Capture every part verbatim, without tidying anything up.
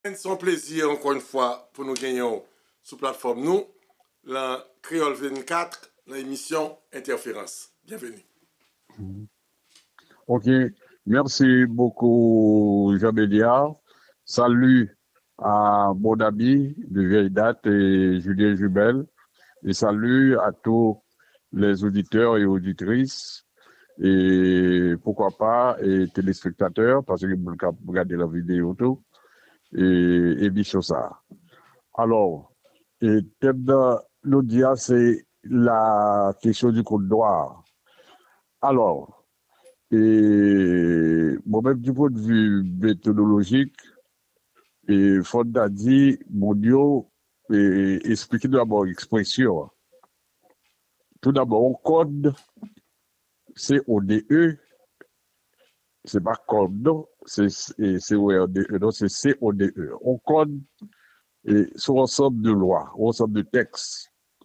C'est un plaisir, encore une fois, pour nous gagner sur la plateforme nous, la Créole vingt-quatre, l'émission Interférence. Bienvenue. Ok, merci beaucoup, Jean Béliard. Salut à mon ami de vieille date, et Julien Jubel. Et salut à tous les auditeurs et auditrices, et pourquoi pas, et téléspectateurs, parce que vous regardez la vidéo tout, et, et bichot ça. Alors, et thème de l'audience, c'est la question du code noir. Alors, et moi-même, du point de vue méthodologique, et Fonda dit, mon Dieu, et expliquer d'abord l'expression. Tout d'abord, on code, c'est O D E, c'est pas code, non, c'est C O R D E, non, c'est C O D E. On code, et sur ensemble de lois, ensemble de textes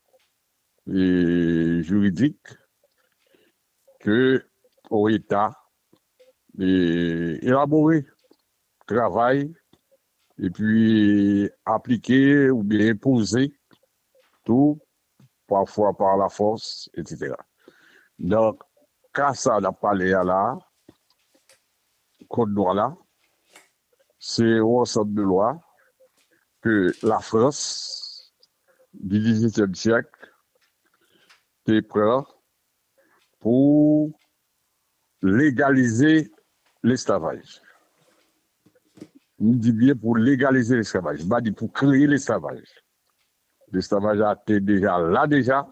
et juridiques que au État et élaboré, travail, et puis appliquer ou bien imposer tout, parfois par la force, et cetera. Donc, quand ça n'a pas l'air là, code noir là, c'est un ensemble de lois que la France du dix-huitième siècle est prête pour légaliser l'esclavage. On dit bien pour légaliser l'esclavage, pas dit pour créer l'esclavage. L'esclavage a été déjà là déjà.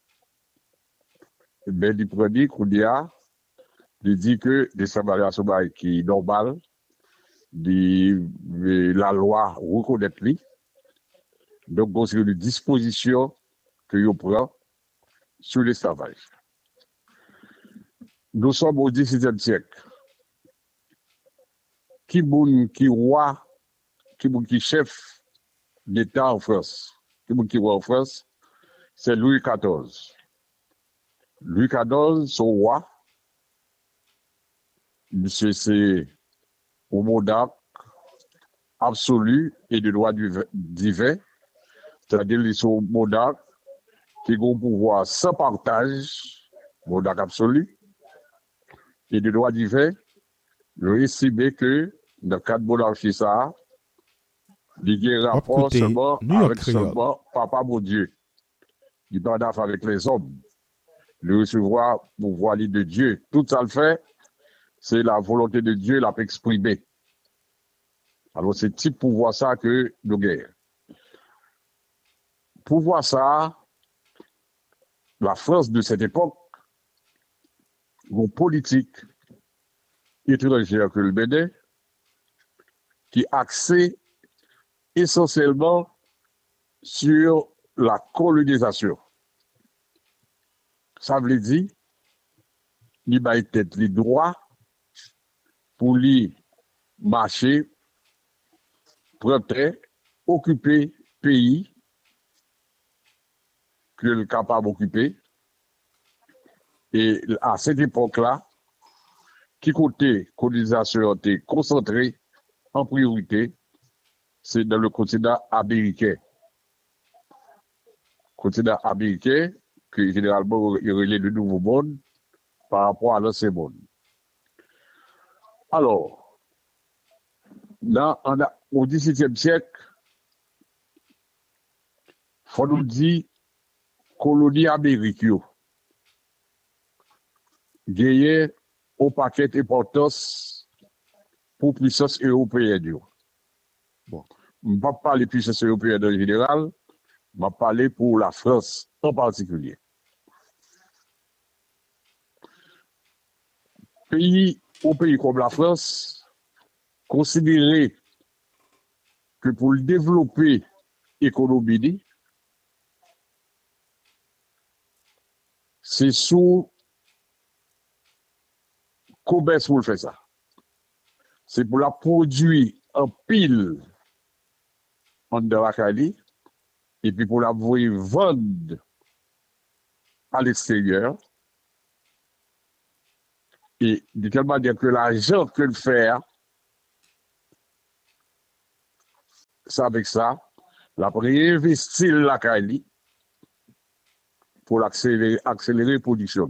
Ben, il prédit qu'on dit, il dit que l'esclavage est qui est normal, dit, la loi reconnaît lui. Donc, c'est une disposition que vous prend sur l'esclavage. Nous sommes au dix-septième siècle. Qui est qui roi, qui est qui chef d'État en France, qui est qui roi en France, c'est Louis quatorze. Louis quatorze, son roi, monsieur, c'est au monarque absolu et de droit divin, c'est-à-dire qu'ils sont monarques qui ont un pouvoir sans partage, monarque absolu, et de droit divin, ils estiment que dans le cadre de monarchie, ça, il y a un rapport seulement avec seulement Papa mon Dieu. Il parle d'affaires avec les hommes. Le recevoir pouvoir de Dieu. Tout ça le fait, c'est la volonté de Dieu l'a exprimée. Alors, c'est type pouvoir ça que nous gagnons. Pouvoir ça, la France de cette époque, une politique étrangère que le Bénin, qui axée essentiellement sur la colonisation. Ça veut dire, il va être les droits pour lui marcher, prendre, occuper pays que le capable d'occuper. Et à cette époque-là, qui côté colonisation était concentrée en priorité, c'est dans le continent américain. Continent américain, que généralement il relève le nouveau monde par rapport à l'ancien monde. Alors, là, on a, au dix-septième siècle, il faut nous dire colonie américaine. Gagner au paquet d'importance pour puissance européenne. Bon, je ne vais pas parler de puissance européenne en général, je vais parler pour la France en particulier. Pays, au pays comme la France, considérer que pour le développer l'économie, c'est sous commerce pour le faire ça. C'est pour la produire en pile en de la Cali, et puis pour la vendre à l'extérieur. Et de telle manière que l'argent que le faire ça avec ça, la réinvestir la Cali pour accélérer, accélérer la production.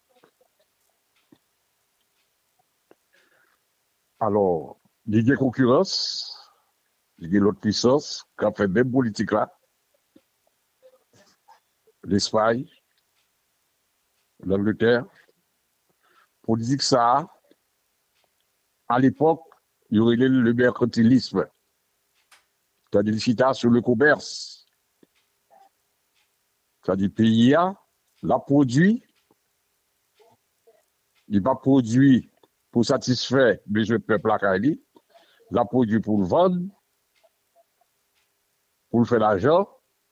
Alors, il y a concurrence, il y a l'autre puissance qui a fait même politique là, l'Espagne, l'Angleterre, pour dire que ça, à l'époque, il y aurait le mercantilisme, c'est-à-dire chita sur le commerce, c'est-à-dire pays a, la produit, il va produire pour satisfaire les besoins du peuple à Cali, la produit pour le vendre, pour le faire l'argent,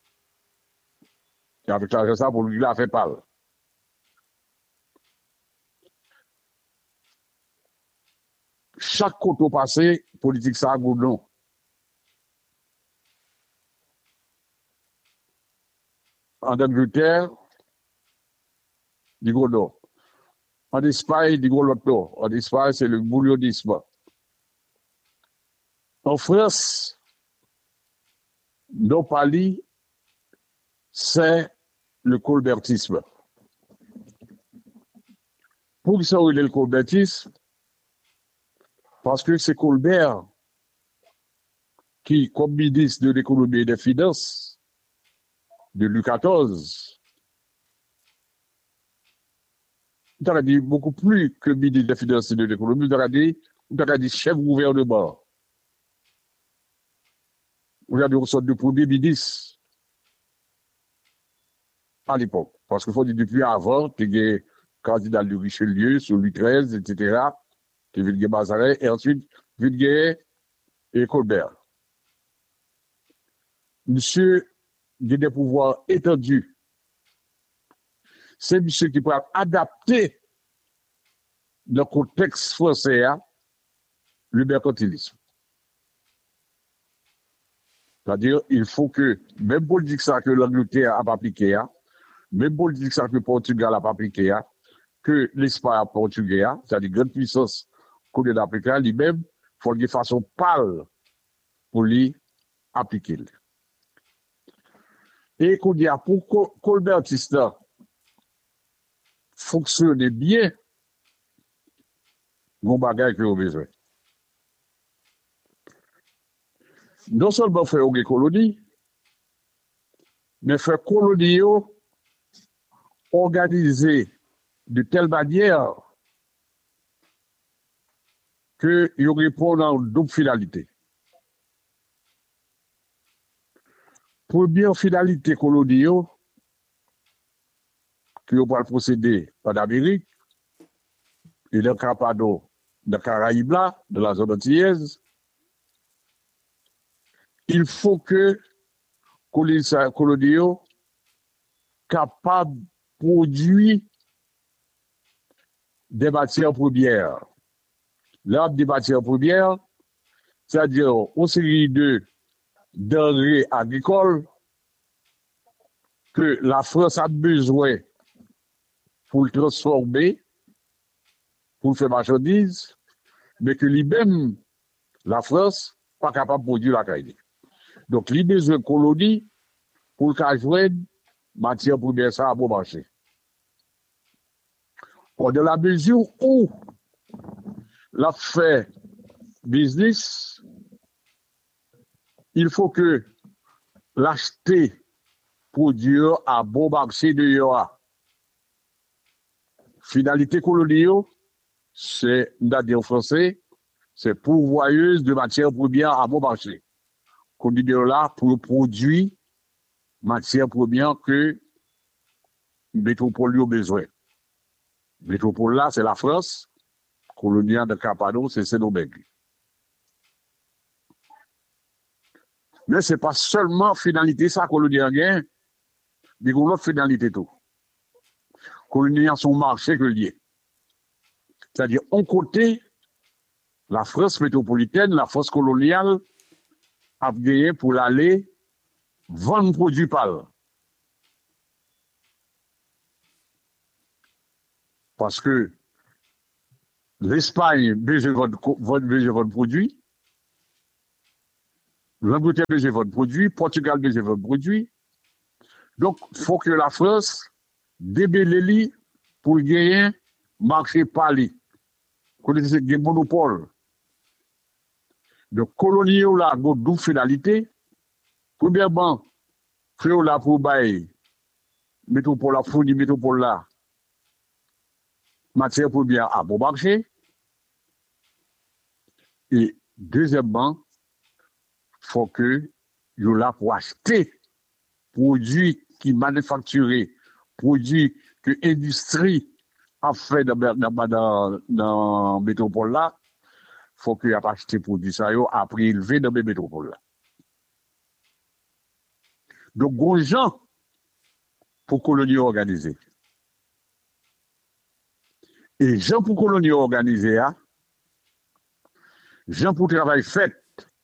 et avec l'argent ça, pour lui, la fait pas. Chaque côté passé, politique ça a goudron. En Angleterre, du goudron. En Espagne, du goudron. En Espagne, c'est le boulionisme. En France, nos pali, c'est le colbertisme. Pour ça, il est le colbertisme, parce que c'est Colbert qui, comme ministre de l'économie et des finances de Louis quatorze, il a dit beaucoup plus que ministre des finances et de l'économie, il a dit, il a dit chef gouvernement. Il a dit une sorte de premier ministre à l'époque. Parce qu'il faut dire depuis avant, il y a le candidat de Richelieu sur Louis treize, et cetera, qui vient de Mazarin, et ensuite, Villiers et Colbert. Monsieur, il a des pouvoirs étendus. C'est monsieur qui peut adapter le contexte français à le mercantilisme. C'est-à-dire, il faut que, même politique ça que l'Angleterre a appliqué, même politique ça que le Portugal a appliqué, que l'Espagne a portugais, c'est-à-dire grande puissance qu'on est appliquée, lui-même, il faut de façon pâle pour lui appliquer. Et qu'on dit, pour Colbertiste fonctionner bien, mon bagage que vous avez besoin. Non seulement faire une colonie, mais faire colonie organisée de telle manière que il répond à une double finalité. Première finalité colonie, que on va procéder en Amérique, et le Capado, de Caraïbes là, de la zone antillaise, il faut que les coloniaux capables de produire des matières premières. L'ordre des matières premières, c'est-à-dire une série de denrées agricoles que la France a besoin pour le transformer, pour le faire marchandise, mais que lui-même, la France, n'est pas capable de produire la qualité. Donc, il a besoin de colonies pour le joindre matière première ça à bon marché. Or, dans la mesure où la fait business, il faut que l'acheter produire à bon marché de Yoa. Finalité coloniale, c'est, on a dit en français, c'est pourvoyeuse de matières premières à bon marché. Qu'on dit de là pour produire matières premières que métropole a besoin. Métropole là, c'est la France. Coloniale de Capado, c'est Sénobègue. Mais ce n'est pas seulement finalité ça, coloniale gain, mais qu'on a l'autre finalité tout. Coloniale son marché que lié. C'est-à-dire, on côté, la France métropolitaine, la France coloniale, a gagné pour l'aller vendre produits pâles. Parce que l'Espagne besoin de vendre produits, l'Angleterre besoin votre produit, Portugal besoin votre produit. Donc, il faut que la France débelle pour gagner marché par lui. Connaissez des monopoles. Donc, colonie là, une double finalité. Premièrement, faire là pour bailler, métropole là, fournir métropole là, matière première à bon marché. Et deuxièmement, il faut que vous là pour acheter produits qui manufacturés, produits que l'industrie a fait dans dans dans, dans métropole là, il faut que vous acheter produits ça yo après élevé dans les métropoles là. Donc, gros gens pour colonie organisée. Et gens pour colonie organisée, gens pour travail fait,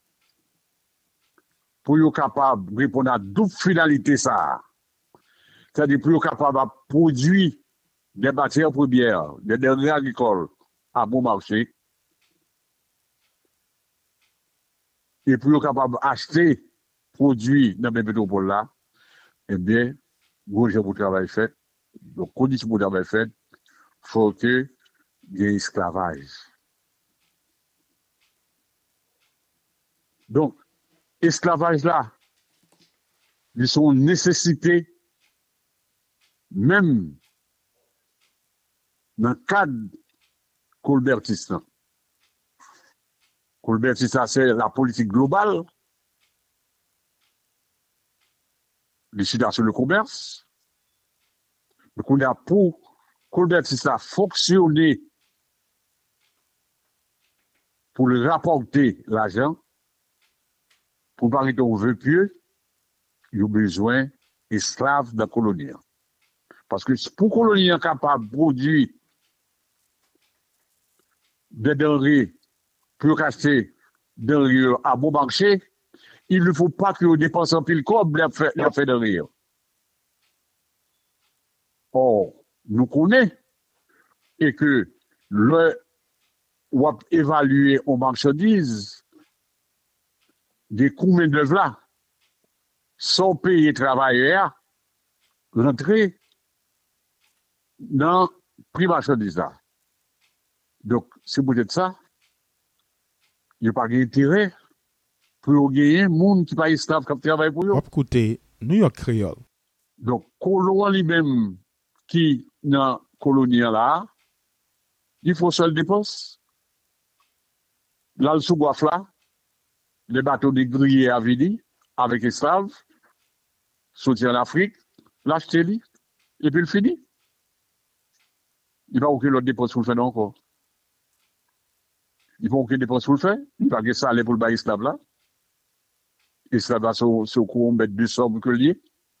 pour être capable de répondre à double finalité ça. C'est-à-dire pour être capable de produire des matières premières, des denrées agricoles à bon marché. Et pour être capable d'acheter produits dans les métropoles là, eh bien, gros gens pour travail fait. Donc, conditions pour travail fait, il faut que il y ait esclavage. Donc, esclavage là, ils sont nécessité, même dans le cadre colbertiste. Colbertiste, c'est la politique globale, les sur le commerce. Donc, on a pour colbertiste à fonctionner pour le rapporter l'argent, pour parler qu'on veut pieux, il y a besoin d'esclaves de la colonie. Parce que pour que la colonie soit capable de produire des denrées pour acheter des denrées à bon marché, il ne faut pas que vous dépensez un pile comme la fait de rire. Or, nous connaissons et que le ou évaluer aux marchandises des coûts de main-d'œuvre là, sans payer travailleurs, rentrer dans le prix marchandise là. Donc, c'est peut-être ça. Il n'y a pas d'intérêt pour gagner un monde qui n'est pas esclave qui travaille pour eux. Écoutez, New York Creole. Donc, colon lui-même qui dans la colonie là, il faut seul dépense. Là, le sous-boif là, les bateaux de grillés à Vidi, avec esclaves, sortir en Afrique, l'acheter, et puis le fini. Il va aucune autre dépense pour le faire encore. Il va aucune dépense pour le faire. Il va que ça aller pour le bail esclave là. Esclave là, c'est au courant mettre deux sommes que lié.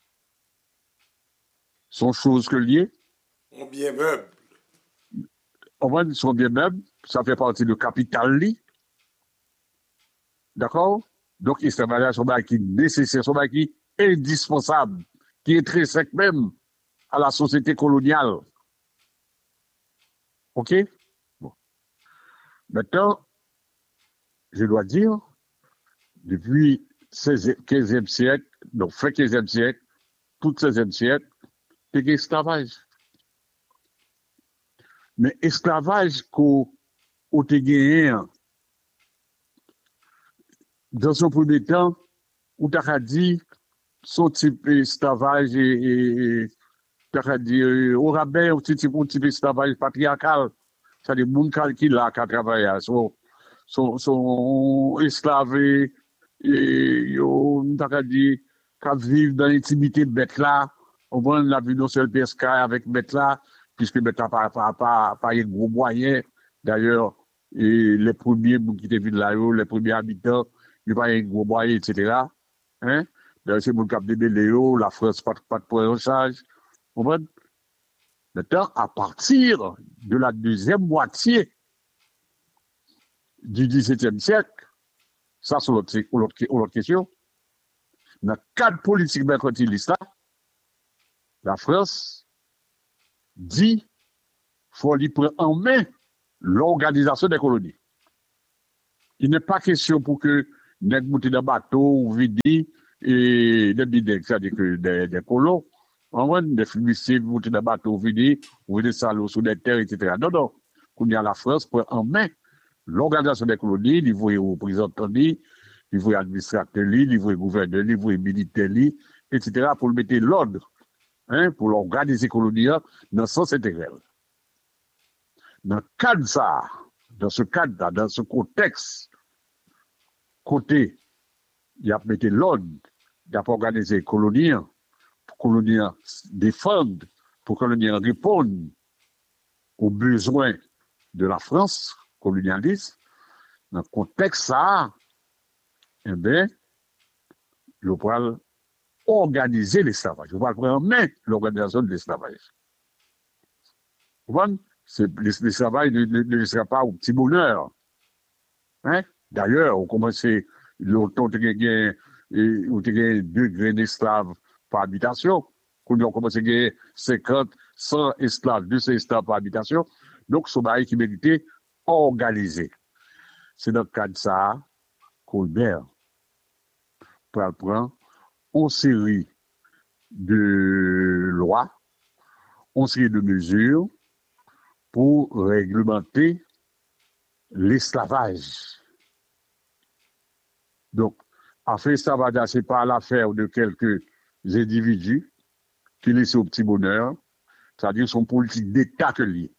Sont choses que lié. On bien meuble. En vrai, sont bien meubles. Ça fait partie du capital li. D'accord? Donc, l'esclavage, c'est un qui est nécessaire, c'est un qui est indispensable, qui est très sec même à la société coloniale. OK? Bon. Maintenant, je dois dire, depuis le quinzième siècle, donc fin quinzième siècle, tout seizième siècle, c'est l'esclavage. Mais esclavage qu'on a gagné, dans son premier temps, on t'a dit, son type d'esclavage et, t'a dit, au rabais, un petit type d'esclavage patriarcal, c'est-à-dire, les gens qui là, qui travaillent, sont, sont, sont esclaves et, et, on t'a dit, qui vivent dans l'intimité de bête là, on voit la vie d'un seul pesca avec bête là, puisque bête là, pas, pas, pas, pas, un gros moyen. D'ailleurs, et les premiers qui étaient venus là, les premiers habitants, il n'y a pas un gros moyen, et cetera. Hein? D'ailleurs, c'est mon cap de Béléo, la France, pas, pas de point en charge. Vous comprenez? Maintenant, à partir de la deuxième moitié du dix-septième siècle, ça, c'est l'autre, l'autre question. Dans le cadre politique mercantiliste, la France dit qu'il faut lui prendre en main l'organisation des colonies. Il n'est pas question pour que nèg monter dans bateau ou vidi et des bidèques, c'est-à-dire que des, des colons, on voit des flibustiers monter dans bateau vidi ou des salauds sous des terres, et cetera. Non, non. Qu'on y a la France pour en main l'organisation des colonies, il voit représentant, il voit administrateur, il voit gouverneur, il voit militaire, et cetera pour mettre l'ordre, hein, pour l'organiser colonies dans le sens intégral. Dans le cadre ça, dans ce cadre-là, dans ce contexte, côté, il a mis l'ordre, il a organisé les colonies, pour que les colonies défendent, pour que les colonies répondent aux besoins de la France colonialiste. Dans le contexte ça, eh bien, je vais organiser l'esclavage. Je vais prendre en main l'organisation de l'esclavage. Vous voyez? L'esclavage ne sera pas au petit bonheur. Hein? D'ailleurs, on commence, longtemps, on a deux grains d'esclaves par habitation. On a commencé à gagner cinquante, cent esclaves, deux cents esclaves par habitation. Donc, ce bail qui méritait organisé. C'est dans le cadre de ça, Colbert prend une série de lois, une série de mesures pour réglementer l'esclavage. Donc, en fait, l'esclavage, ce n'est pas l'affaire de quelques individus qui laissent au petit bonheur, c'est-à-dire son politique d'État que lié.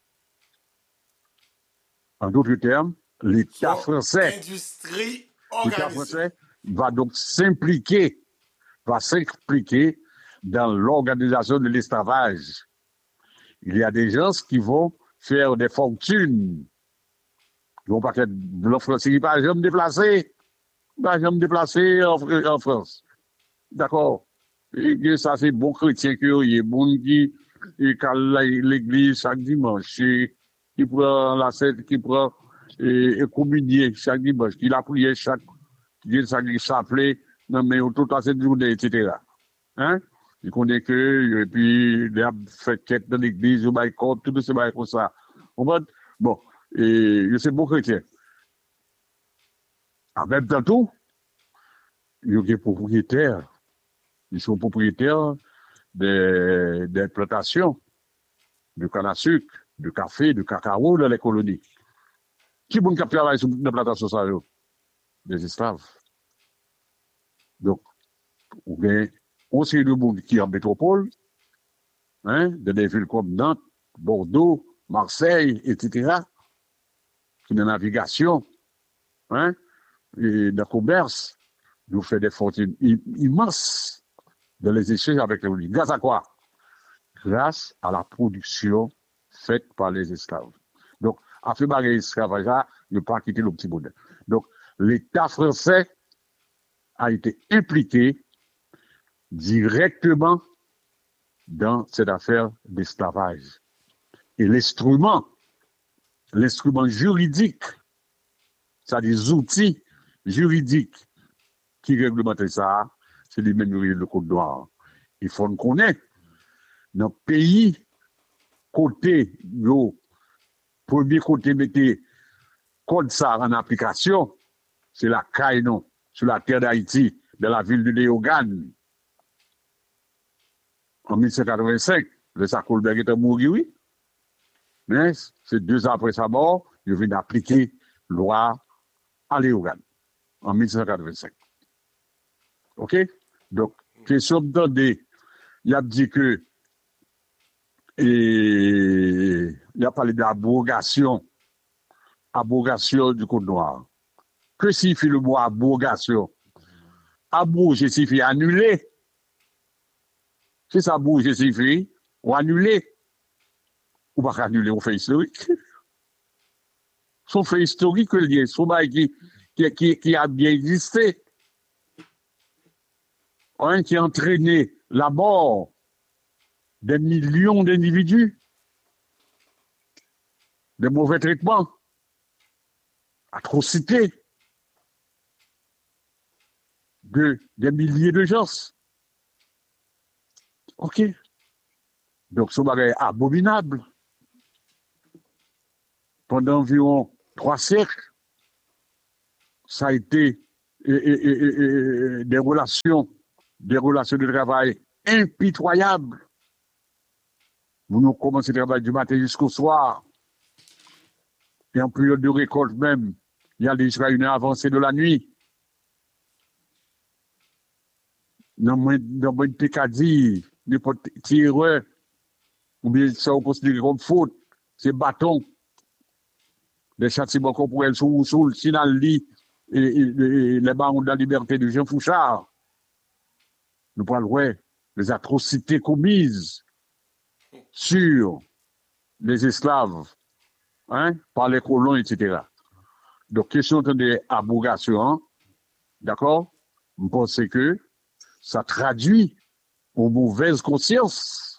En d'autres termes, l'État français, l'État français va donc s'impliquer, va s'impliquer dans l'organisation de l'esclavage. Il y a des gens qui vont faire des fortunes. Ils vont pas être blancs français qui ne vont pas jamais déplacer. Ils ne vont pas jamais déplacer en, en France. D'accord. Et ça, c'est bon chrétien qui est bon qui est l'église chaque dimanche, qui prend la scène, qui prend et, et communier chaque dimanche, qui la prière chaque, qui a chaque chapelet, non mais toute la cette journée, et cetera. Hein? Il connaît que, et puis, il a fait quête dans l'église, il a compte, tout ce bail comme ça. Bon, et je sais bon chrétien. En même temps, tout, il y a des propriétaires. Ils sont propriétaires des, des plantations de canne à sucre, de café, de cacao dans les colonies. Qui bon qui travaille sur les plantations ça? Des esclaves. Donc, on a on sait de monde qui est en métropole, hein, dans des villes comme Nantes, Bordeaux, Marseille, et cetera, qui dans la navigation, hein, et dans le commerce, nous fait des fortunes immenses dans les échanges avec les colonies. Grâce à quoi? Grâce à la production faite par les esclaves. Donc, à faire barrer l'esclavage, il ne pas quitter le petit bonheur. Donc, l'État français a été impliqué directement dans cette affaire d'esclavage. Et l'instrument, l'instrument juridique, c'est-à-dire des outils juridiques qui réglementent ça, c'est les mêmes le code noir. Il faut qu'on connaisse. Dans le pays, côté, le premier côté, mettez code ça en application, c'est la caille, non, sur la terre d'Haïti, dans la ville de Léogane. En mille neuf cent quatre-vingt-cinq, le Sacolberg était mort, oui. Mais c'est deux ans après sa mort, il vient d'appliquer loi à Léogane, en mille neuf cent quatre-vingt-cinq. OK? Donc, question de il a dit que, et, il a parlé d'abrogation, abrogation du Code noir. Que signifie le mot abrogation? Abroger signifie annuler. C'est ça, abroger signifie ou annuler. Ou pas annuler, on fait historique. Son fait historique, son bail qui, qui, qui, qui a bien existé. Un qui a entraîné la mort des millions d'individus, des mauvais traitements, atrocités, de, des milliers de gens. OK. Donc, ce bagage abominable. Pendant environ trois siècles, ça a été et, et, et, et des relations, des relations de travail impitoyables. Vous nous commencez le travail du matin jusqu'au soir. Et en période de récolte même, il y a jusqu'à une heure avancée de la nuit. Dans mon Picardie, n'importe tireur, ou bien ça on considère comme faute, c'est bâton. Des châtiments qu'on pourrait sous sous le Sinali et, et, et les barons de la liberté de Jean Fouchard. Nous parlons des atrocités commises sur les esclaves, hein, par les colons, et cetera. Donc, question de abrogation, d'accord? Je pense que ça traduit aux mauvaises consciences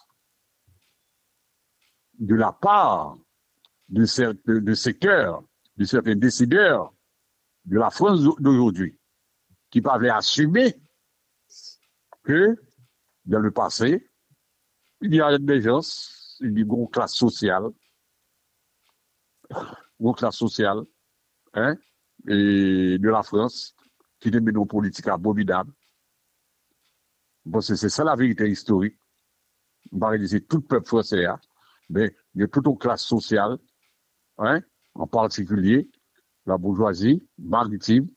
de la part de, certains, de secteurs, de certains décideurs de la France d'aujourd'hui, qui peuvent assumer que dans le passé, il y a des gens, une grande classe sociale, une classe sociale, hein, et de la France, qui te mène une politique abominable. Bon, c'est ça la vérité historique. On va dire tout le peuple français, hein, mais il y a toute une classe sociale, hein, en particulier la bourgeoisie maritime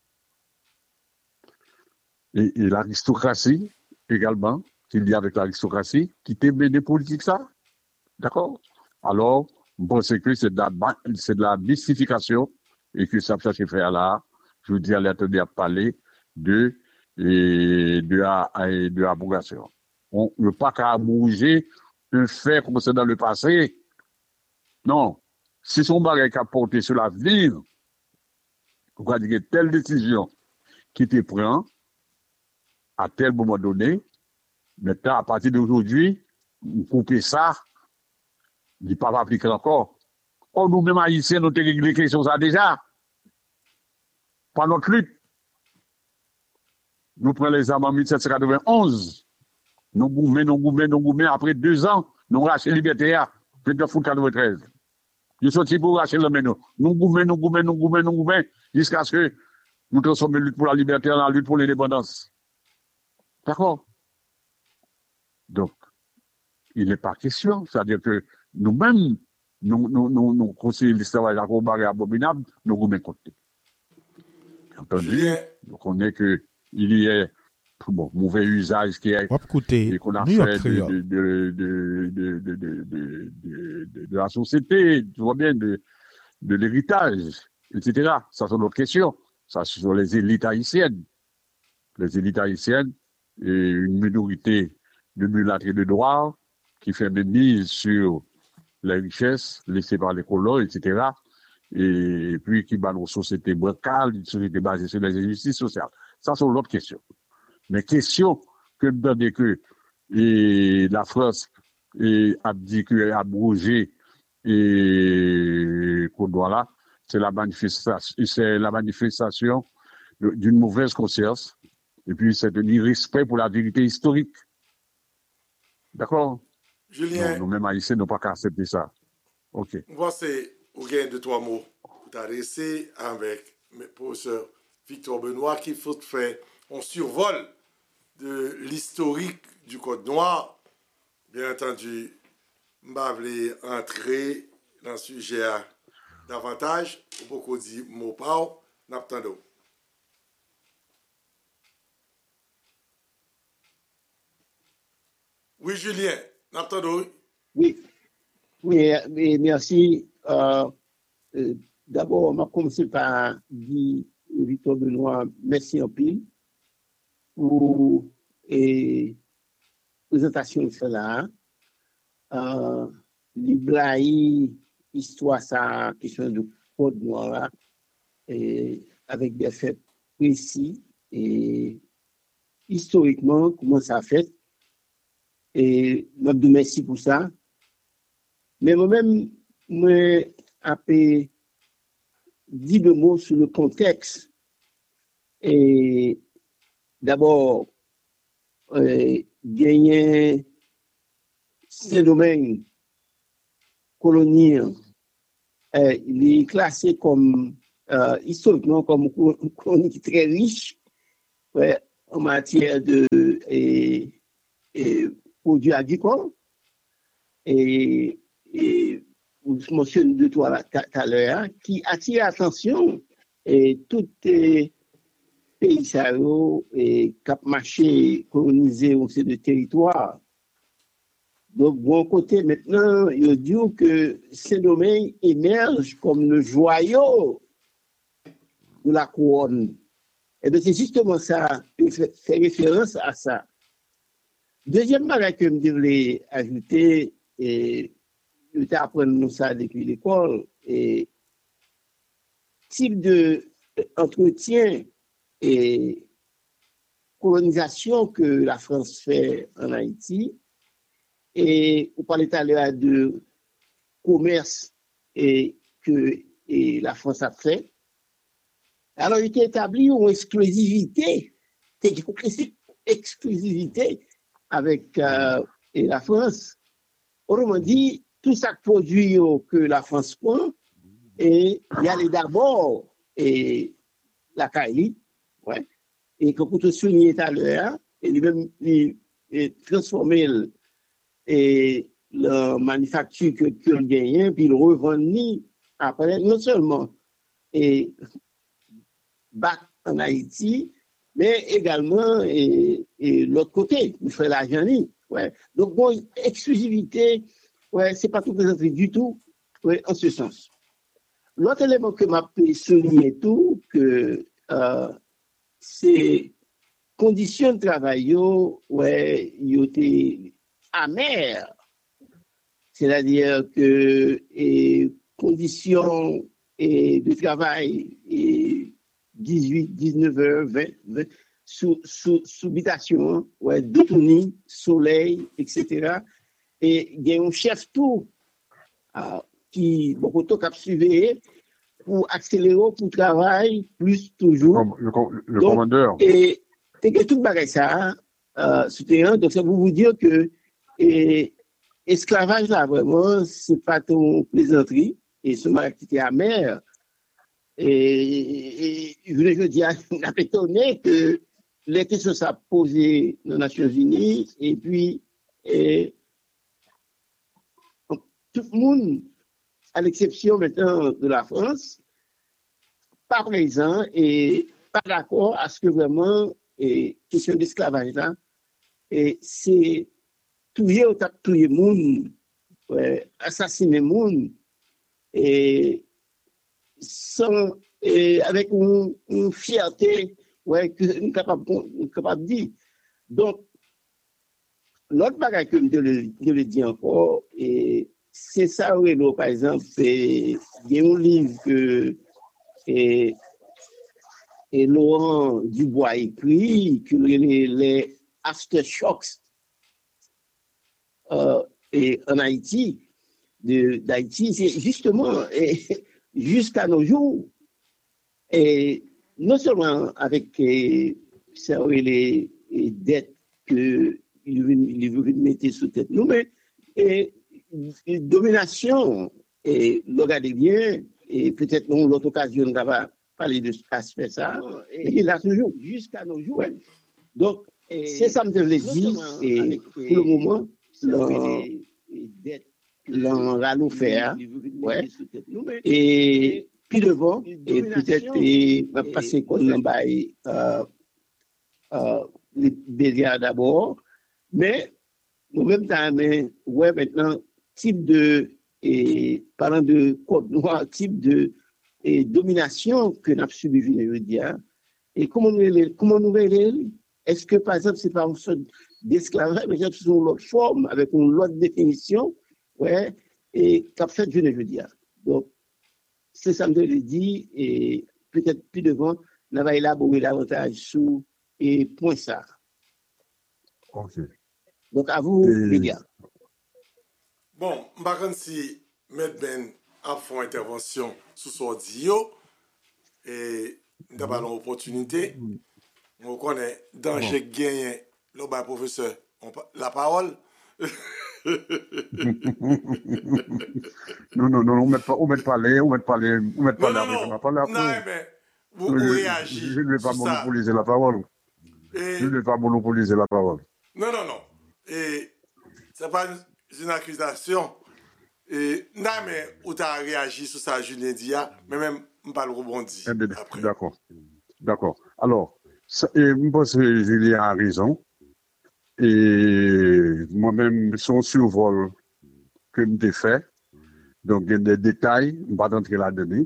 et, et l'aristocratie également, qu'il y a avec l'aristocratie, qui te mène des politiques ça. D'accord? Alors, bon, c'est que c'est de la, c'est de la mystification et que ça peut se faire là. Je vous dis, allez attendre à parler de, et de, de, de abrogation. On ne peut pas qu'à bouger un fait comme c'est dans le passé. Non. Si son bagage a porté sur l'avenir, on va dire que telle décision qui te prend à tel moment donné, maintenant, à partir d'aujourd'hui, vous coupez ça, il ne peut pas appliquer encore. Or, nous-mêmes, haïtiens, nous avons réglé quelque chose ça déjà. Par notre lutte. Nous prenons les armes en mille sept cent quatre-vingt-onze. Nous gouvernons, nous gouvernons, nous gouvernons. Après deux ans, nous rachetons Liberté, vingt-neuf août quatre-vingt-treize. Nous sommes sortis pour racheter le menu. Nous gouvernons, nous gouvernons, nous gouvernons, nous gouvernons, jusqu'à ce que nous transformions la lutte pour la liberté en la lutte pour l'indépendance. D'accord? Donc, il n'est pas question. C'est-à-dire que nous-mêmes, nous, nous, nous, nous conseillons l'histoire de la combat abominable, nous gouvernons contre. Entendu? Donc, on est que il y a bon, mauvais usage qui est et qu'on a fait de, de, de, de, de, de, de, de, de, de la société, tu vois bien, de, de l'héritage, et cetera. Ça, c'est notre question. Ça, ce sont les élites haïtiennes. Les élites haïtiennes et une minorité de mulâtres et de noirs qui fait des mises sur les richesses laissées par les colons, et cetera. Et puis qui bat nos sociétés bancales, une société basée sur les injustices sociales. Ça, c'est l'autre question. Mais question que nous que et la France et a dit qu'elle a abrogé et qu'on doit là, c'est la manifestation, c'est la manifestation d'une mauvaise conscience et puis c'est un irrespect pour la vérité historique. D'accord? Julien. Nous-mêmes haïtiens n'ont pas qu'à accepter ça. OK. Moi, c'est au gain de trois mots pour t'adresser avec le professeur Victor Benoît qui faut faire un survol de l'historique du Code noir. Bien entendu, je vais entrer dans le sujet davantage. Beaucoup dit mot par n'attendons. Oui, Julien, n'attendons. Oui, oui, oui, merci. Euh, euh, D'abord, on va commencer par dire, Victor Benoît, merci en pile pour la présentation de cela. Euh, L'Ibrahi, histoire, ça, question de Code noir, et avec des faits précis et historiquement, comment ça a fait. Et je vous remercie pour ça. Mais moi-même, moi, j'ai dit deux mots sur le contexte. Et d'abord, euh, gagner ce domaine colonial, euh, il est classé comme, euh, historiquement, comme une colonie très riche ouais, en matière de et, et produits agricoles. Et, et vous mentionnez deux, trois tout à l'heure, qui attire l'attention et tout les pays sahariens et cap marché colonisé au sein de territoire. Donc, bon côté, maintenant, il dit que ces domaines émergent comme le joyau de la couronne. Et bien, c'est justement ça, il fait, fait référence à ça. Deuxième bagage que je voulais ajouter, et je vais apprendre ça depuis l'école, et type de entretien et colonisation que la France fait en Haïti, et vous parlez tout à l'heure de commerce et que et la France a fait. Alors, il était établi une exclusivité, une exclusivité avec euh, et la France. Autrement dit, tout ça produit que la France prend, et il y a les d'abord et la Cali, ouais, et que pour te souligner tout à l'heure, et lui-même il transformer et la manufacture que tu as gagné, puis il revend après, non seulement et back en Haïti, mais également et, et l'autre côté, il fait l'argent. Ouais. Donc, bon, exclusivité, ouais, c'est pas tout présenté du tout, ouais, en ce sens. L'autre élément que m'a souligné tout, que euh, c'est conditions de travail, ouais, ils étaient amères. C'est-à-dire que et conditions et de travail et dix-huit, dix-neuf heures, vingt, vingt sous, sous, sous habitation, ouais, d'autonomie, soleil, et cetera. Et il y a un chef tout euh, qui, beaucoup de temps, suivi pour accélérer pour travail plus toujours. Le, le, le donc, commandeur. Et c'est que tout le bagage ça, euh, souterrain, donc ça vous vous dire que et, esclavage là, vraiment, c'est pas ton plaisanterie, et c'est une activité amère. Et, et je veux dire, on a étonné que les questions sont posées dans les Nations Unies, et puis et, tout le monde, à l'exception maintenant de la France, pas présent et pas d'accord à ce que vraiment, et question d'esclavage là, et c'est tuer au tas de le monde, ouais, assassiner le monde, et sans, et avec une, une fierté, ouais, que nous sommes capables capable de dire. Donc, l'autre bagage que je le, je le dis encore, et c'est ça, oui, par exemple, c'est, il y a un livre que, et, et Laurent Dubois écrit, que les, les aftershocks euh, et en Haïti, de, d'Haïti, c'est justement, et, jusqu'à nos jours, et non seulement avec et, ça, oui, les, les dettes que il veut mettre sous tête nous, mais et, et domination, et regardez bien, et peut-être dans l'autre occasion, on va parler de cet aspect ça, et il a toujours, jusqu'à nos jours. Ouais. Donc, et, c'est ça que je voulais dire, et pour le moment, l'on va nous faire, ouais, et puis devant, et peut-être, et va passer comme on va les béliers d'abord, mais en même temps, mais, ouais, maintenant, type de, et parlant de code noir, type de et domination que nous avons subi, je veux dire, et comment nous comment nous est-ce que, par exemple, c'est pas une sorte d'esclavage, mais c'est sous l'autre forme, avec une autre définition, ouais, et qu'a fait, je veux dire. Donc, c'est ça que je le dis, et peut-être plus devant, on va élaborer davantage sous et point ça. Ok. Donc, à vous, et... les gars. Bon, je ne sais pas si M. Ben a fait une intervention sur ce audio et nous avons l'opportunité. On connaît danger gagné le bas professeur. La parole. non, non, non, on ne met pas, on met pas les, on met pas les, on met pas non, les, non, on n'a pas la non, mais vous, vous réagissez. Je ne vais pas monopoliser la parole. Et... Je ne vais pas monopoliser la parole. Non, non, non. Et c'est pas une, une accusation. Et non, mais où tu as réagi sur ça, Julien Dia, mais même, je ne pas le rebondir Eh bien, après. d'accord. D'accord. Alors, ça, et, je pense que Julien a raison. Et moi-même, son survol que je fait, donc il y a des détails, je ne vais pas entrer là-dedans.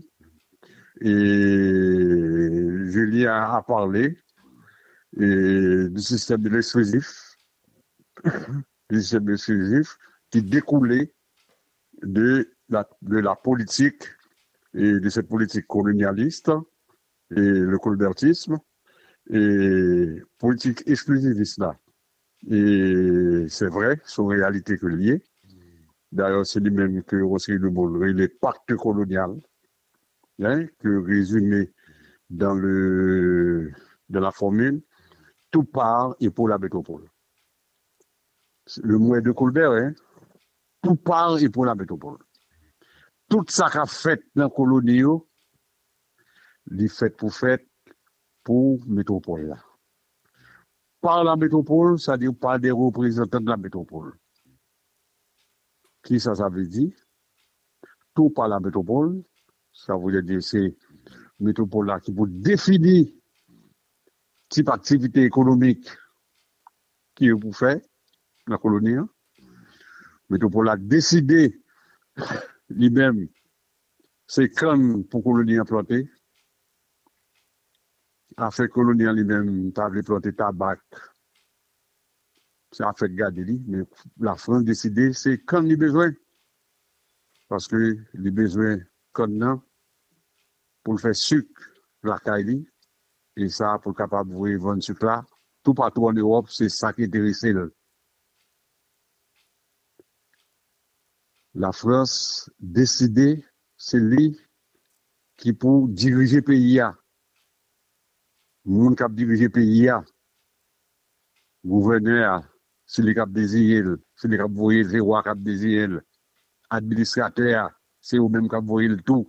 Et Julien a parlé et, du système de l'exclusif, du système de l'exclusif qui découlait de la, de la politique et de cette politique colonialiste et le colbertisme et politique exclusiviste là. Et c'est vrai, c'est une réalité que liée. D'ailleurs, c'est lui-même que aussi le mot les pacte colonial, hein, que résumé dans le dans la formule, tout part et pour la métropole. Le mot est de Colbert, hein, tout part et pour la métropole. Tout ça qu'a fait dans la colonie, il fait pour fait pour la métropole là. Par la métropole, ça veut dire par des représentants de la métropole. Qui ça, ça veut dire? Tout par la métropole, ça veut dire c'est métropole là qui peut définir type d'activité économique qui est pour faire la colonie. Métropole a décidé lui-même c'est quand pour colonie implanter. A fait colonie lui-même, t'as planté tabac. Ça a fait garder lui, mais la France a décidé c'est quand il a besoin. Parce que il a besoin quand non pour le faire sucre, la caille, et ça pour capable de vendre sucre là. Tout partout en Europe, c'est ça qui intéresse. La France décidé, c'est lui qui pour diriger le pays. Le monde qui a dirigé le pays, gouverneur, c'est lui qui a désiré, c'est lui qui a voyé le roi qui a désiré, administrateur, c'est eux-mêmes qui a voyé le tout.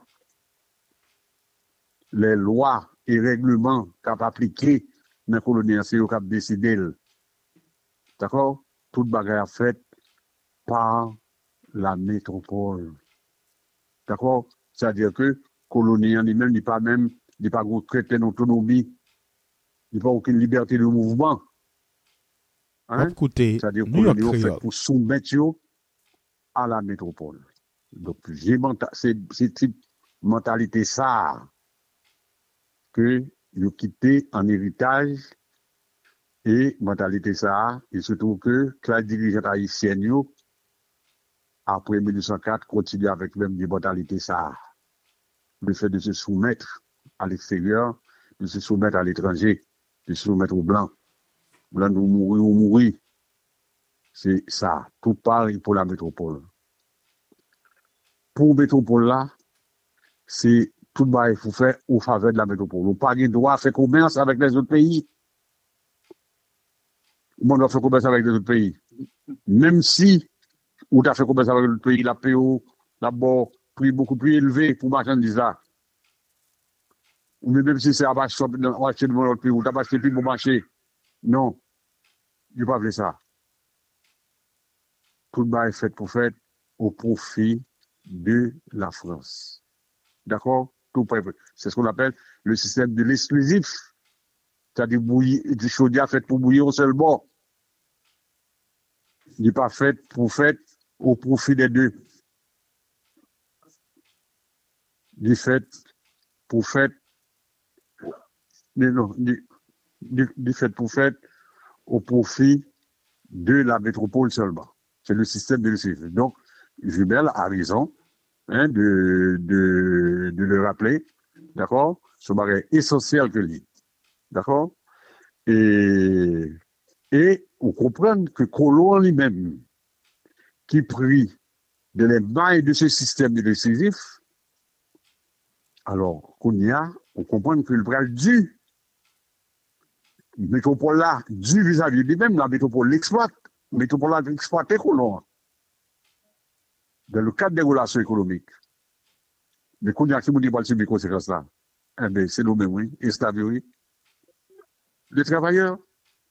Les lois et règlements qui a appliqué dans la colonie, c'est eux qui a décidé. D'accord? Toute bagarre faite par la métropole. D'accord? C'est-à-dire que colonie en lui-même n'est pas même, n'est pas traité d'autonomie, il n'y a pas aucune liberté de mouvement. Hein? C'est-à-dire qu'on est fait pour soumettre à la métropole. Donc, c'est cette mentalité ça que nous quittons en héritage et mentalité ça, et surtout que la dirigeante haïtienne, après mille neuf cent quatre, continue avec même des mentalités ça. Le fait de se soumettre à l'extérieur, de se soumettre à l'étranger, de se soumettre aux blancs. Blancs nous mourir ou mourir. C'est ça. Tout pareil pour la métropole. Pour la métropole là, c'est tout il faut faire au faveur de la métropole. On n'a pas le droit à faire commerce avec les autres pays. On doit faire commerce avec les autres pays. Même si on a fait commerce avec les autres pays, la P O, d'abord, prix beaucoup plus élevé pour marchandises là. Ou même si c'est à acheter dans notre pays, ou t'as acheté plus pour marché. Non. Il n'y a pas fait ça. Tout le est fait pour faire au profit de la France. D'accord? Tout c'est ce qu'on appelle le système de l'exclusif. C'est-à-dire du chaudière fait pour bouillir au seul bord. Il n'est pas fait pour faire au profit des deux. Il est fait pour faire non, du, du, du fait pour faire au profit de la métropole seulement. C'est le système de l'exclusif. Donc, Jubel a raison hein, de, de, de le rappeler. D'accord? Ce barré essentiel que lui. D'accord? Et, et on comprend que Colomb lui-même, qui prit de les mailles de ce système de l'exclusif, alors qu'on y a, on comprend que le bras dû, métropole là, dû vis-à-vis de lui-même, la métropole l'exploite, métropole là exploité Colomb. Dans le cadre des relations économiques. Mais qu'on y a qui vous dit pas les conséquences là, eh bien, c'est nous-mêmes, oui, et c'est oui. Les travailleurs,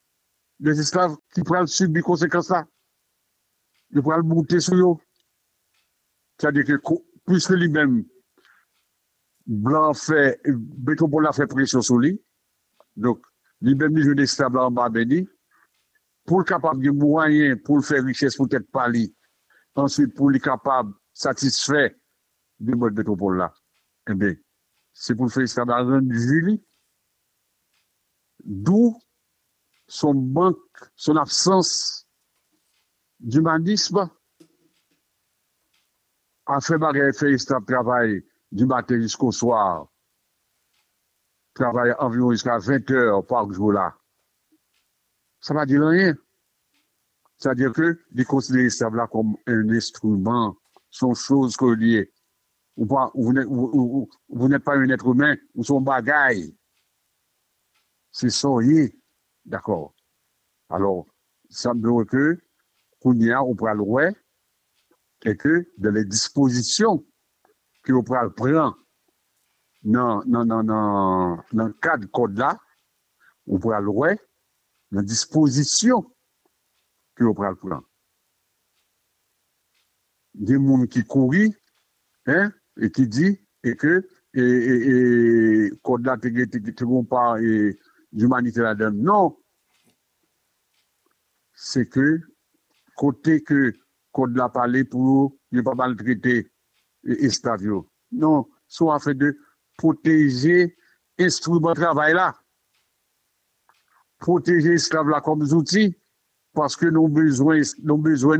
des esclaves qui pourraient subir les conséquences là. Ils pourraient monter sur eux. C'est-à-dire que puisque lui-même, Blanc fait, Métropole a fait pression sur lui, donc lui-même, il joue des esclaves en bas, béni, pour le capable de moyens pour le faire richesse, pour être pali, ensuite pour le capable satisfaire du mode Métropole là. Eh bien, c'est pour le faire esclave à rendre Julie. D'où son manque, son absence d'humanisme a fait barrer faire esclave travail du matin jusqu'au soir. Travailler environ jusqu'à vingt heures par jour là. Ça ne va dire rien. C'est-à-dire que les considérer esclave là comme un instrument, sont choses reliées. Vous, vous, vous, vous n'êtes pas un être humain, vous sont bagaille. C'est ça, oui. D'accord. Alors, il semble que, Kounia, on pourra le voir, et que dans les dispositions qu'on pourra prendre dans, dans, dans, dans, dans le cadre code là, on pourra le voir, dans les dispositions qu'on pourra prendre. Des gens qui courent, hein, et qui dit, et que, et, et, et code là, tu ne pas, et, l'humanité là-dedans. Non. C'est que, côté que, code l'a parlé pour ne pas maltraiter les esclaves. Non. Soit fait de protéger l'instrument de travail là. Protéger les esclaves là comme outils, parce que nous besoin, nous besoin.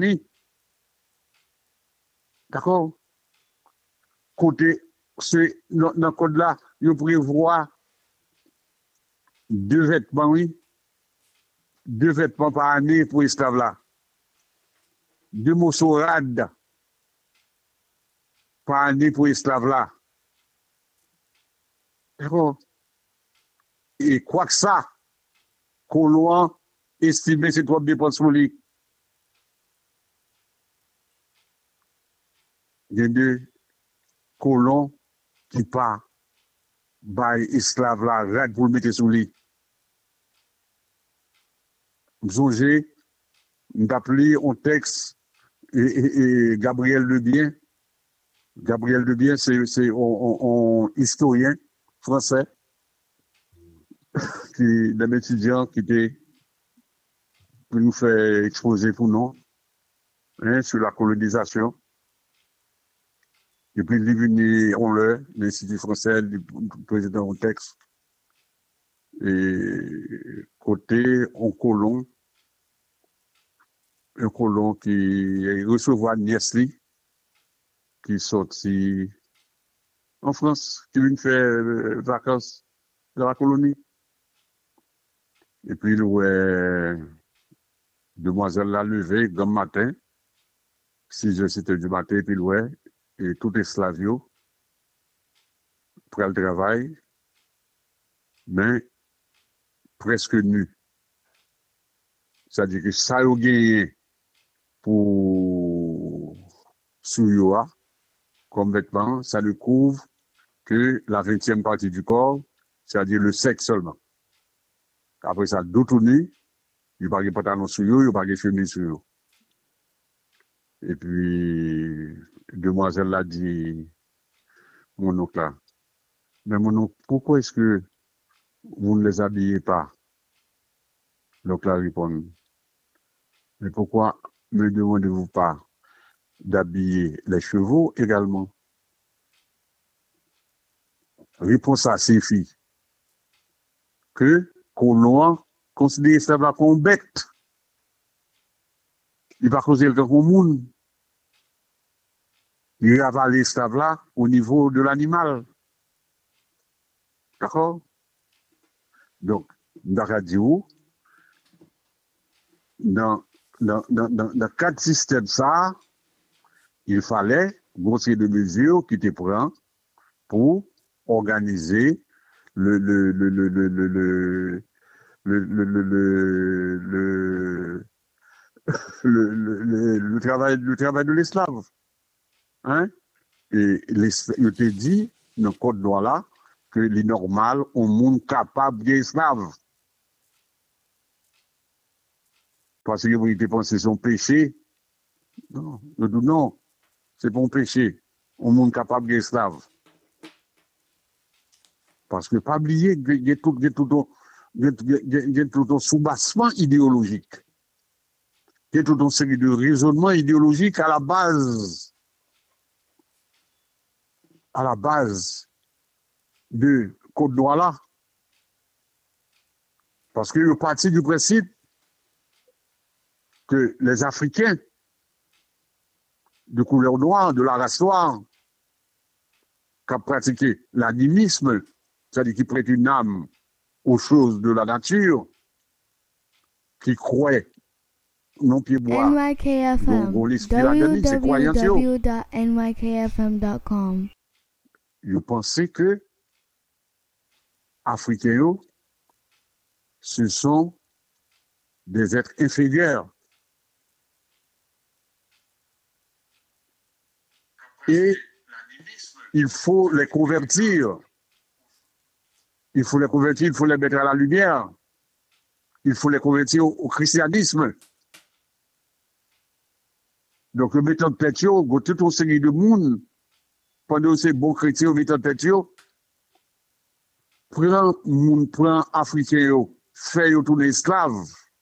D'accord? Côté, c'est, dans le code là, il prévoit deux vêtements, oui. Deux vêtements par année pour esclaves là. Deux morceaux rades par année pour esclaves là. D'accord? Et quoi que ça, colon estimé c'est trop dépenses pour lui. Il y a deux colons qui pas by esclaves là, rades pour le mettre sous lui. Songez, d'appeler un texte et, et, et Gabriel Lebien. Gabriel Lebien, c'est, c'est un, un, un historien français, qui, d'un étudiant qui était, pour nous faire exposer pour nous, hein, sur la colonisation. Et puis, il est venu, on l'a, l'Institut français, le président au texte. Et côté, un colon, un colon qui recevra Niesli, qui est sorti en France, qui vient faire euh, vacances dans la colonie. Et puis, il ouais, demoiselle l'a levé, grand matin, six heures, sept heures du matin, et puis, ouais, et tout esclavio, pour le travail, mais presque nu. C'est-à-dire que ça a gagné pour Souyoa, comme vêtement, ça ne couvre que la vingtième partie du corps, c'est-à-dire le sexe seulement. Après ça, d'autres nus, il n'y a pas de pantalon sur eux, il n'y a pas de chemise sur eux. Et puis, demoiselle l'a dit, mon oncle là, mais mon oncle, pourquoi est-ce que vous ne les habillez pas? L'oncle là répond, mais pourquoi ne demandez-vous pas d'habiller les chevaux également? Réponse à ces filles que colon considère ça comme bête. Il va causer le comme monde. Il va avaler l'esclave là au niveau de l'animal. D'accord? Donc, dans la radio, dans, dans, dans, dans, dans quatre systèmes ça, il fallait grossir de mesures qui étaient prises pour organiser le, le, le, le, le, le, le Le, le, le, le, le, le, le, le, le travail, le travail de l'esclave. Hein? Et je te dis, dans le code droit là, que les normal, on monde capable d'esclave. parce que vous avez pensé son péché. Non, je dis non, c'est pas un péché. On monde capable d'esclave. Parce que pas oublier qu'il y a tout, il y a tout, il y a, il y a tout un soubassement idéologique. Il y a toute une série de raisonnements idéologiques à la base, à la base de Côte d'Ivoire là. Parce que je parti du principe que les Africains de couleur noire, de la race noire, qui ont pratiqué l'animisme, c'est-à-dire qui prêtent une âme aux choses de la nature, qui croient non pied bois, N Y K F M, dont l'esprit la c'est croyance. w w w dot n y k f m dot com. Je pensais que Africains, ce sont des êtres inférieurs. Et il faut les convertir. Il faut les convertir, il faut les mettre à la lumière. Il faut les convertir au, au christianisme. Donc, le mettant de tête, il y a toute une série de monde, pendant ces bons chrétiens, le mettant de tête, prend moun, prend africain, fait yo tourner esclave.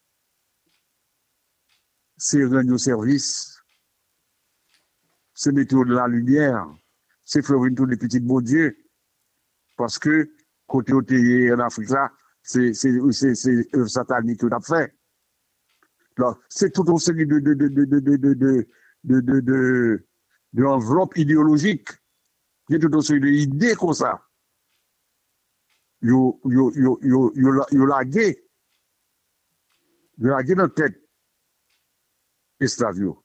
C'est rendre service. C'est mettre de la lumière. C'est faire une tous les petits beaux dieux. Parce que, côté au en Afrique là, c'est, c'est, c'est, c'est, euh, satanique tout à fait. Alors, c'est tout une série de, de, de, de, de, de, de, de, de, de, de, de enveloppe idéologique. Il y a tout une série d'idées comme ça. Yo, yo, yo, yo, yo, yo lagué. Yo lagué dans la tête. Esclavio.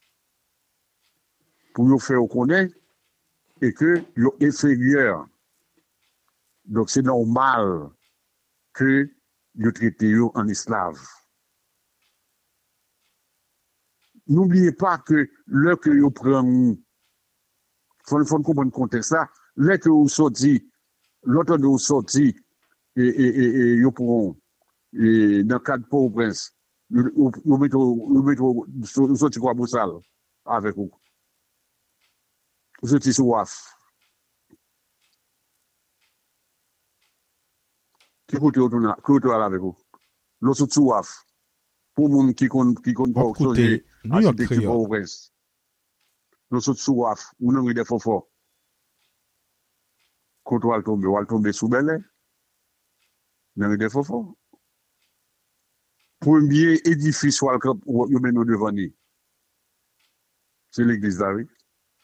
Pour nous faire connaître et que yo inférieur. Donc c'est normal que yo traite yo en esclave. N'oubliez pas que l'heure que yo prend, faut, faut comprendre le contexte là, l'heure que vous sorti, l'autre de vous sorti, et, et, et, et yo pourront, et dans le cadre de Port-au-Prince, vous mettez, vous mettez, vous sorti quoi pour ça, avec vous. Vous sorti sur W A F. Qui côté autour, qui autour avec vous? L'autre sorti sur W A F. Pour les gens qui connaissent qui connaissent pas Côté New York Créole. Port-au-Prince. L'autre sorti sur W A F. Vous n'avez des fort. Quand on va tomber, on va tomber sous Belay. Vous n'avez des fort. Premier édifice où vous menez devant nous, c'est l'église là, oui.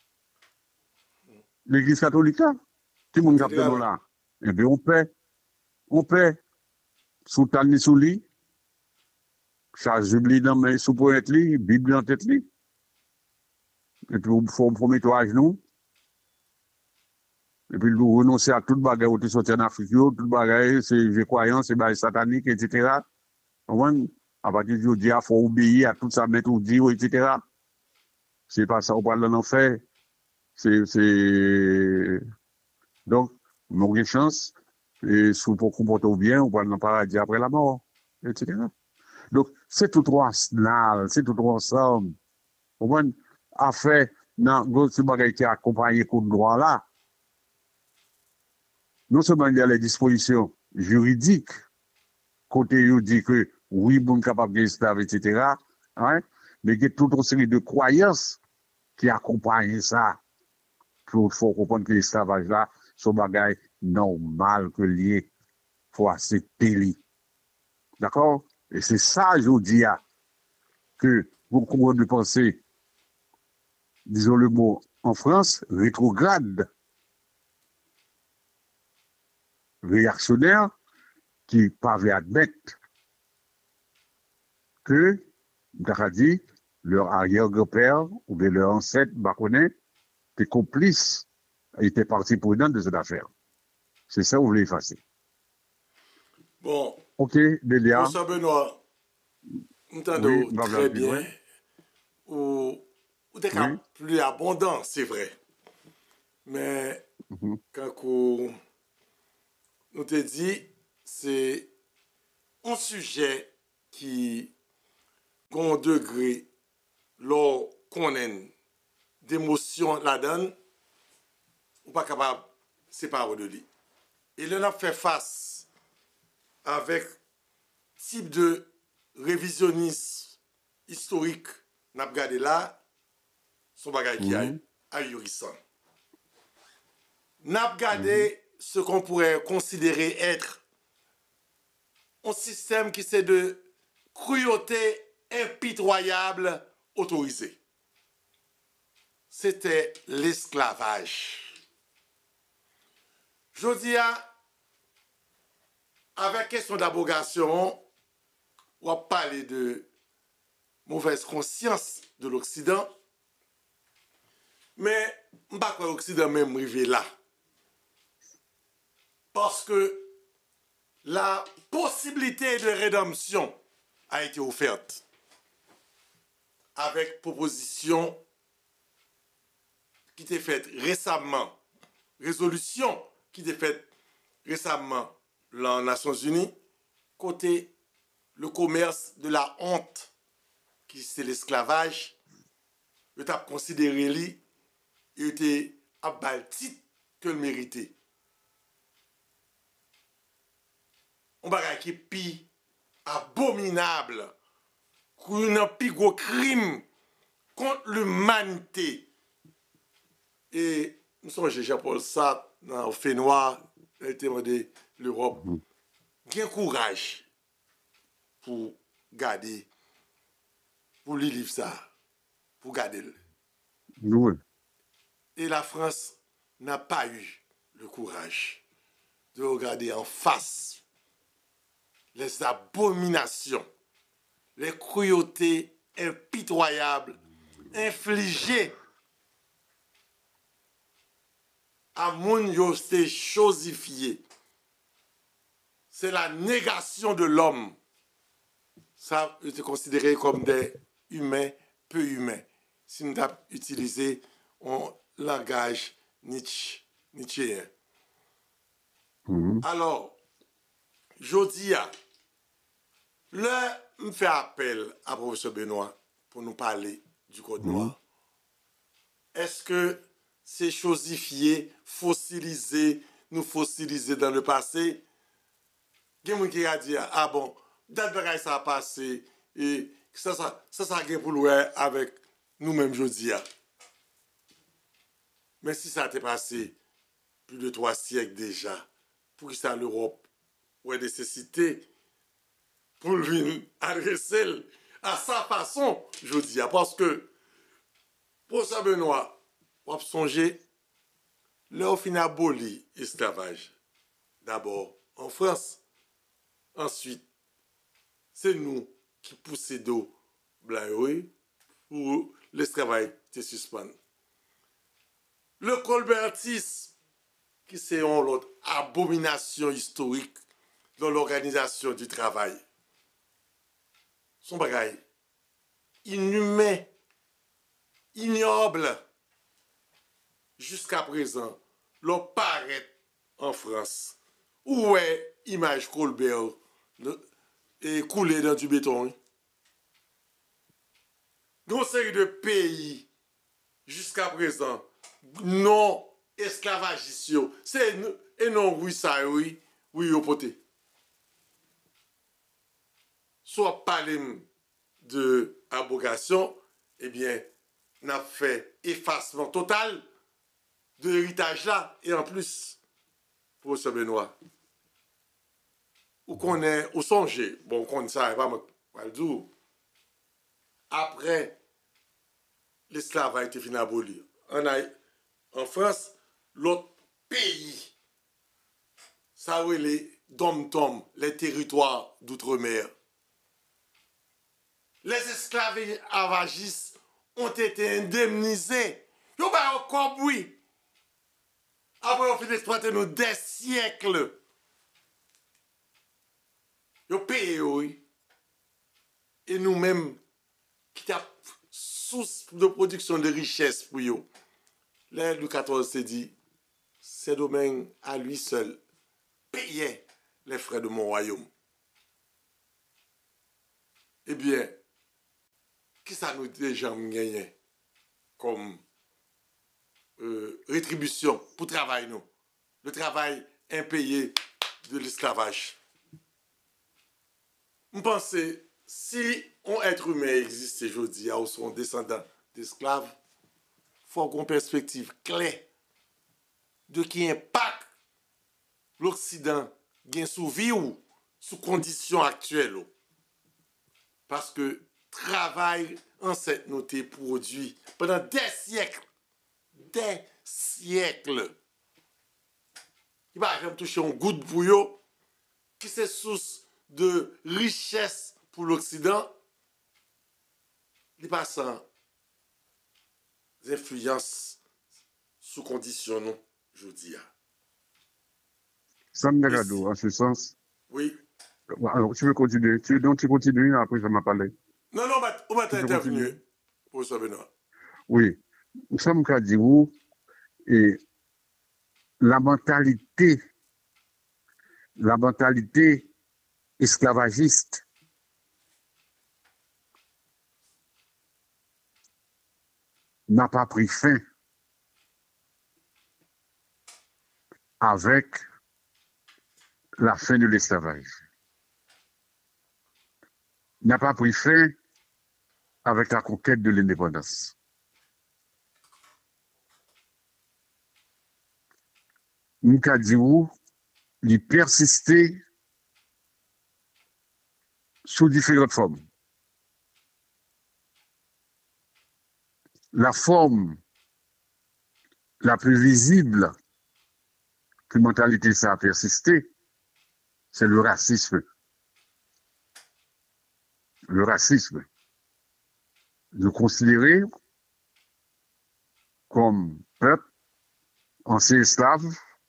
L'église catholique là, tout le monde capte nous là. Eh bien, on paie, on paie, sous tani sous lit, charge Bible dans main sous pointe lit, Bible en tête lit. Et puis, on faut mettre à genoux. Et puis, nous renoncer à toute bagarre où tu sorti en Afrique, toute bagarre, c'est des croyances, c'est des sataniques, et cetera. À partir du dia, il faut obéir à tout ça, mettre au Dieu, et cetera. C'est pas ça, on parle de l'enfer. C'est, c'est, donc, nous avons une chance, et si on peut comporter bien, on parle dans le paradis après la mort, et cetera. Donc, c'est tout droit, c'est tout droit ensemble. On va affaire, dans ce bagage qui accompagne le droit là, non seulement il y a les dispositions juridiques, côté il dit que oui, bon capable d'esclave, et cetera. Hein, mais il y a toute une série de croyances qui accompagnent ça. Pour faut comprendre que l'esclavage là, c'est un bagage normal que lié, faut accepter lui. D'accord? Et c'est ça, je dis, que beaucoup de penser, disons le mot en France, rétrograde, réactionnaire, qui peuvent admettre que, on dit, leur arrière-grand-père ou bien leur ancêtre, Baconnet, étaient complices, étaient partie prenante de cette affaire. C'est ça que vous voulez effacer. Bon. Ok, Delia. François Benoît, nous t'entendons Oui, très oui, bien. oui. Ou, ou des cas Oui. plus abondants, c'est vrai. Mais, Mhm. quand on, nous te dit, c'est un sujet qui gon degré lor konnen d'émotion la donne, ou pas capable de séparer de lui. Et là, on a fait face avec type de révisionnisme historique, n'a regardé là, son bagage qui est ahurissant. N'a regardé ce qu'on pourrait considérer être un système qui c'est de cruauté impitoyable autorisée. C'était l'esclavage. Je dis, avec question d'abrogation, on va parler de mauvaise conscience de l'Occident, mais je ne sais pas que l'Occident même arrivé là. Parce que la possibilité de rédemption a été offerte avec proposition qui était faite récemment, résolution qui était faite récemment dans les Nations Unies, côté le commerce de la honte, qui c'est l'esclavage, il a considéré lui, il était à baltique que le mérité. On va qui pi abominable, un plus gros crime contre l'humanité. Et nous sommes chez Jean-Paul Sartre, dans le fait noir, il a été demandé l'Europe. Gain courage pour garder, pour lire livre ça, pour garder le. Oui. Et la France n'a pas eu le courage de regarder en face les abominations, les cruautés impitoyables infligées à moun yo c'est chosifié. C'est la négation de l'homme. Ça était considéré comme des humains peu humains. Si nous avons utilisé un langage Nietzsche, Nietzschéen. Mhm. Alors, je dis, là, je fais appel à professeur Benoît pour nous parler du Code Mhm. noir. Est-ce que c'est chosifié, fossilisé, nous fossiliser dans le passé? Il y a quelqu'un qui a dit, ah bon, date bagaille ça a passé, et ça, ça, ça, ça a pour louer avec nous-mêmes, je dis. Mais si ça a été passé plus de trois siècles déjà, pour que ça l'Europe ait nécessité pour lui adresser à sa façon, je dis, parce que pour ça, Benoît, on va songer, là, on finit aboli l'esclavage. D'abord en France, ensuite, c'est nous qui possédons blanc pour l'esclavage se suspendre. Le colbertisme, qui c'est une autre abomination historique dans l'organisation du travail. Son bagaille inhumain, ignoble, jusqu'à présent, l'on paraît en France. Où est l'image Colbert et coulée dans du béton? Dans une série de pays, jusqu'à présent, non esclavagistes, c'est et non oui ça oui, oui au poté. Soit parler de abrogation, eh bien, n'a fait effacement total de l'héritage là, et en plus, pour ce Benoît, ou qu'on est au songer, bon, qu'on ne savait pas, pas le dire, après, l'esclavage a été fini aboli. En, en France, l'autre pays, ça oui, les dom-tom, les territoires d'outre-mer. Les esclavagistes ont été indemnisés. Ils n'ont pas encore oui. Après, on fait exploiter nous des siècles. Ils ont payé, oui. Et nous-mêmes, qui avons source de production de richesse pour eux. Là, Louis quatorze s'est dit, c'est domaine à lui seul payait les frais de mon royaume. Eh bien, qui ça nous déjà gagné comme euh, rétribution pour travail nous, le travail impayé de l'esclavage. Je pense que si un être humain existe aujourd'hui ou son descendant d'esclaves, il faut avoir une perspective claire de qui impact l'Occident gagne sous vie ou sous conditions actuelles. Parce que travail ancêtre noté produit pendant des siècles, des siècles. Il va jamais toucher un goutte de bouillon qui c'est source de richesse pour l'Occident. Il passe sans influence sous condition, non, je dis. Ça me regarde en ce sens. Oui. Alors, tu veux continuer? Tu, donc, tu continues, après, ça m'a parlé. Non, non, on va t'intervenir, professeur Benoît. Oui. Nous sommes qu'à dire où, et la mentalité, la mentalité esclavagiste n'a pas pris fin avec la fin de l'esclavage. N'a pas pris fin avec la conquête de l'indépendance. Nous avons dit il persistait sous différentes formes. La forme la plus visible que mentalité ça a persisté, c'est le racisme. Le racisme. De considérer comme peuple ancien esclave,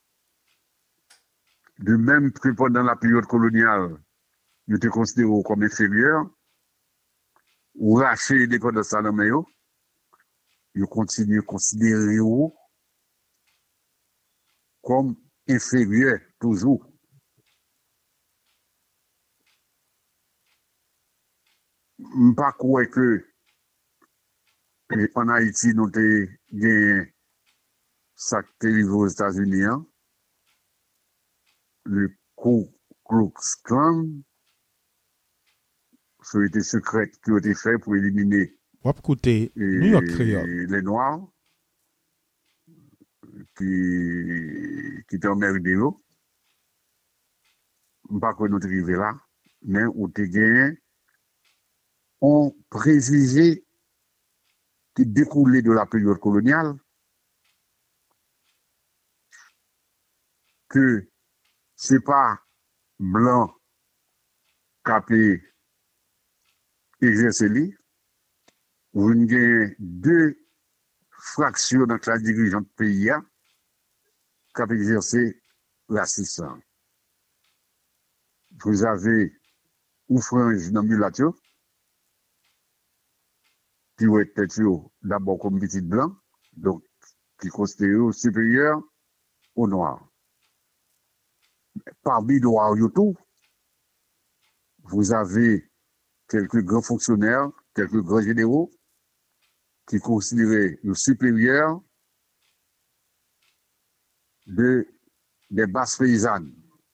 de même que pendant la période coloniale, nous étions considérés comme inférieurs, ou racheter des codes de Salomé, ils continuent à considérer comme inférieurs toujours. Je ne pas croire que en Haïti, nous avons gagné ça qui est arrivé aux États-Unis, hein? Le Ku Klux Klan, société secrète qui a été fait pour éliminer et, New York les Noirs qui, qui étaient emmerdés. Je ne pas que nous arrivons là, mais on a gagné un préjugé qui découlait de la période coloniale que ce n'est pas blanc qui a exercé. Vous avez deux fractions dans la dirigeante du pays qui ont exercé l'assistance. Vous avez une frange dans le mulatto qui va être d'abord comme petit blanc, donc qui considère supérieur au noir. Parmi noirs et tout, vous avez quelques grands fonctionnaires, quelques grands généraux qui considéraient le supérieur de, des basses paysannes.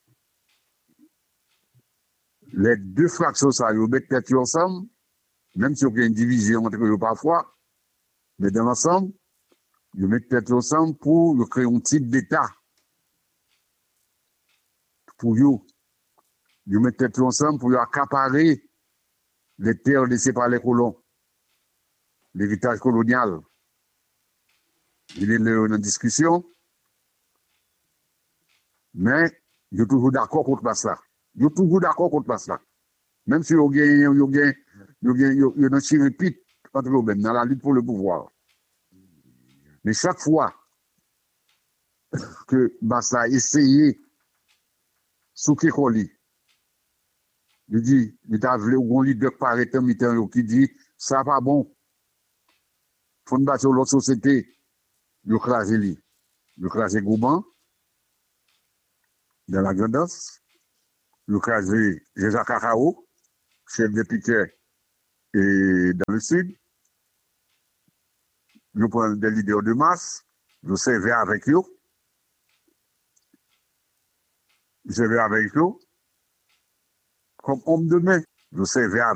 Les deux fractions, ça, ils mettent tête ensemble, même si il y a une division entre eux parfois, mais dans l'ensemble, ils mettent tête ensemble pour créer un type d'État. Pour eux, ils mettent tête ensemble pour accaparer les terres laissées par les colons, l'héritage colonial. Il est là en discussion, mais ils sont toujours d'accord contre ça. Ils sont toujours d'accord contre ça. Même si ils ont tiré pite entre eux-mêmes dans la lutte pour le pouvoir. Mais chaque fois que Bassa a essayé, sous Kekoli, il dit, il a voulu un leader de paraître militant qui dit, ça pas bon. Il faut battre l'autre société. Il a crasé lui. Il a crasé Gouban, dans la Grandance. Il a crasé Jacques Cacao, chef de Piquet Et dans le sud, nous prenons des leaders de masse, nous servons avec eux, nous servons avec eux, comme homme de main, nous servons avec